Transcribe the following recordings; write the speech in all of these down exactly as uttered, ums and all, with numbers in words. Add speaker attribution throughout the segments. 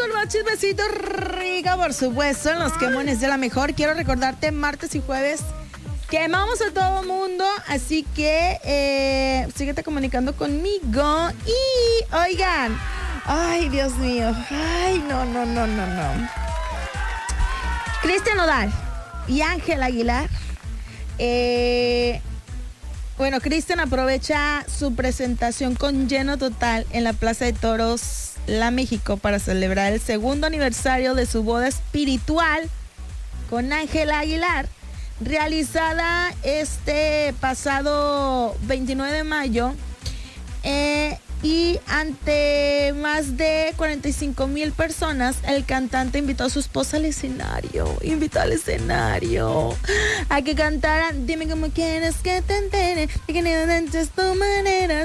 Speaker 1: con más chismecito rico, por supuesto, en los quemones de la mejor. Quiero recordarte, martes y jueves quemamos a todo mundo, así que eh, síguete comunicando conmigo. Y, oigan, ay, Dios mío, ay, no, no, no, no, no. Cristian Nodal y Ángel Aguilar, eh... Bueno, Cristian aprovecha su presentación con lleno total en la Plaza de Toros La México para celebrar el segundo aniversario de su boda espiritual con Ángel Aguilar, realizada este pasado veintinueve de mayo, eh, y ante más de cuarenta y cinco mil personas, el cantante invitó a su esposa al escenario, invitó al escenario a que cantaran Dime cómo quieres que te entere, de que necesitas tu manera,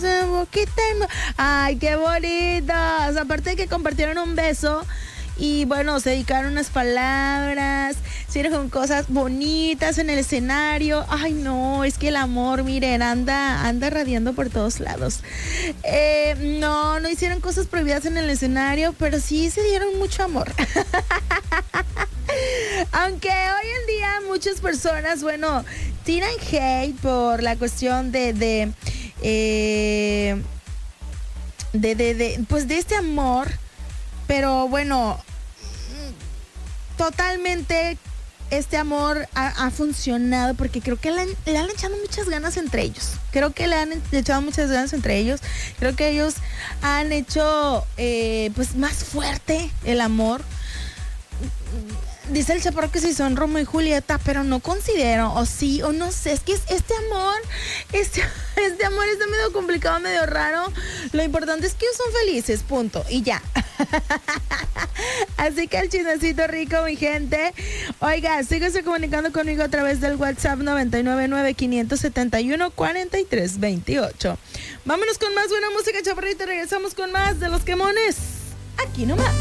Speaker 1: ay, qué bonitos. Aparte de que compartieron un beso y bueno, se dedicaron unas palabras, hicieron cosas bonitas en el escenario. Ay, no, es que el amor, miren, anda, anda radiando por todos lados. Eh, no, no hicieron cosas prohibidas en el escenario, pero sí se dieron mucho amor. Aunque hoy en día muchas personas, bueno, tiran hate por la cuestión de, de, eh, de, de, de, pues de este amor. Pero bueno, totalmente este amor ha, ha funcionado porque creo que le han, le han echado muchas ganas entre ellos. Creo que le han echado muchas ganas entre ellos. Creo que ellos han hecho eh, pues más fuerte el amor. Dice el Chaparro que si son Romeo y Julieta, pero no considero, o sí, o no sé, es que este amor, este, este amor está medio complicado, medio raro. Lo importante es que ellos son felices, punto, y ya. Así que el chismecito rico, mi gente. Oiga, síguese comunicando conmigo a través del WhatsApp nueve nueve nueve, cinco siete uno, cuatro tres dos ocho. Vámonos con más buena música, Chaparrito, regresamos con más de los quemones. Aquí nomás.